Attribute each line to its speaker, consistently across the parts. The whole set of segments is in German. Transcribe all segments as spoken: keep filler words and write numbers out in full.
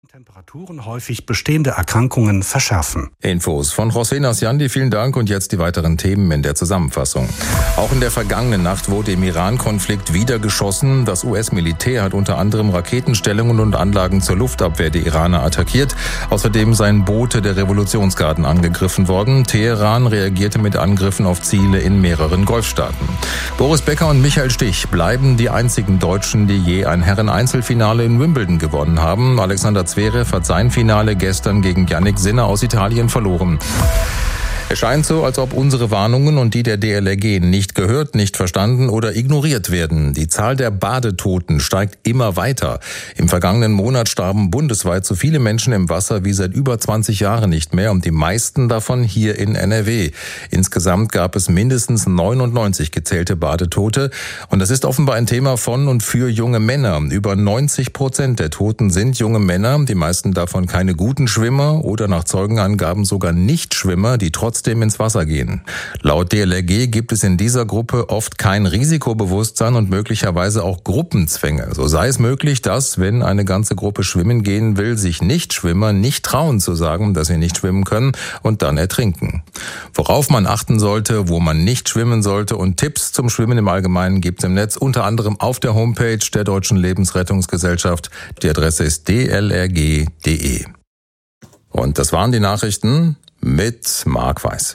Speaker 1: Temperaturen häufig bestehende Erkrankungen verschärfen.
Speaker 2: Infos von José Nasciandi, vielen Dank und jetzt die weiteren Themen in der Zusammenfassung. Auch in der vergangenen Nacht wurde im Iran-Konflikt wieder geschossen. Das U S-Militär hat unter anderem Raketenstellungen und Anlagen zur Luftabwehr der Iraner attackiert. Außerdem seien Boote der Revolutionsgarden angegriffen worden. Teheran reagierte mit Angriffen auf Ziele in mehreren Golfstaaten. Boris Becker und Michael Stich bleiben die einzigen Deutschen, die je ein Herren-Einzelfinale in Wimbledon gewonnen haben. Alexander Zverev hat sein Finale gestern gegen Jannik Sinner aus Italien verloren. Es scheint so, als ob unsere Warnungen und die der D L R G nicht gehört, nicht verstanden oder ignoriert werden. Die Zahl der Badetoten steigt immer weiter. Im vergangenen Monat starben bundesweit so viele Menschen im Wasser wie seit über zwanzig Jahren nicht mehr und die meisten davon hier in N R W. Insgesamt gab es mindestens neunundneunzig gezählte Badetote und das ist offenbar ein Thema von und für junge Männer. Über neunzig Prozent der Toten sind junge Männer, die meisten davon keine guten Schwimmer oder nach Zeugenangaben sogar Nichtschwimmer, die trotzdem ins Wasser gehen. Laut D L R G gibt es in dieser Gruppe oft kein Risikobewusstsein und möglicherweise auch Gruppenzwänge. So sei es möglich, dass, wenn eine ganze Gruppe schwimmen gehen will, sich Nichtschwimmer nicht trauen zu sagen, dass sie nicht schwimmen können und dann ertrinken. Worauf man achten sollte, wo man nicht schwimmen sollte und Tipps zum Schwimmen im Allgemeinen gibt es im Netz, unter anderem auf der Homepage der Deutschen Lebensrettungsgesellschaft. Die Adresse ist d l r g punkt d e. Und das waren die Nachrichten mit Marc Weiß.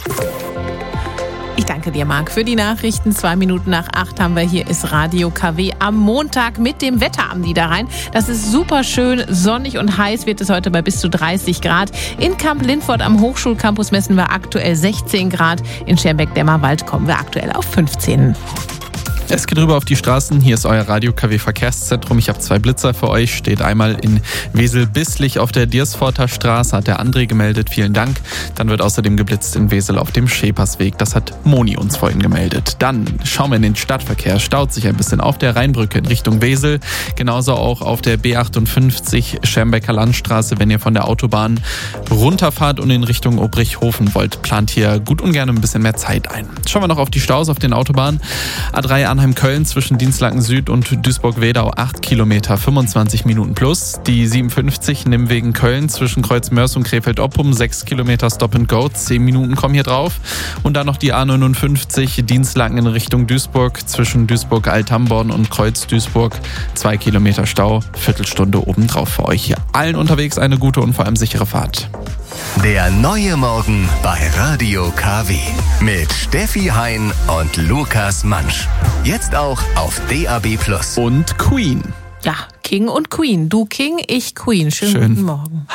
Speaker 3: Ich danke dir, Marc, für die Nachrichten. Zwei Minuten nach acht haben wir hier ist Radio K W am Montag mit dem Wetter am Niederrhein. Das ist super schön, sonnig und heiß wird es heute bei bis zu dreißig Grad. In Kamp-Lindfort am Hochschulcampus messen wir aktuell sechzehn Grad. In Schermbeck-Dämmerwald kommen wir aktuell auf fünfzehn.
Speaker 4: Es geht rüber auf die Straßen. Hier ist euer Radio K W Verkehrszentrum. Ich habe zwei Blitzer für euch. Steht einmal in Wesel-Bisslich auf der Diersforter Straße, hat der André gemeldet. Vielen Dank. Dann wird außerdem geblitzt in Wesel auf dem Schepersweg. Das hat Moni uns vorhin gemeldet. Dann schauen wir in den Stadtverkehr. Staut sich ein bisschen auf der Rheinbrücke in Richtung Wesel. Genauso auch auf der B achtundfünfzig Schermbecker Landstraße. Wenn ihr von der Autobahn runterfahrt und in Richtung Obrichhofen wollt, plant hier gut und gerne ein bisschen mehr Zeit ein. Schauen wir noch auf die Staus auf den Autobahnen. A drei Arnheim-Köln zwischen Dinslaken Süd und Duisburg-Wedau acht Kilometer, fünfundzwanzig Minuten plus. Die siebenundfünfzig Nimwegen-Köln zwischen Kreuzmörs und Krefeld-Oppum sechs Kilometer Stop and Go, zehn Minuten kommen hier drauf. Und dann noch die A neunundfünfzig Dinslaken in Richtung Duisburg zwischen Duisburg-Althamborn und Kreuz-Duisburg zwei Kilometer Stau, Viertelstunde obendrauf für euch hier. Allen unterwegs eine gute und vor allem sichere Fahrt.
Speaker 5: Der neue Morgen bei Radio K W mit Steffi Hein und Lukas Mansch. Jetzt auch auf D A B plus.
Speaker 4: Und Queen.
Speaker 3: Ja, King und Queen. Du King, ich Queen. Schönen
Speaker 4: Schön.
Speaker 3: guten Morgen.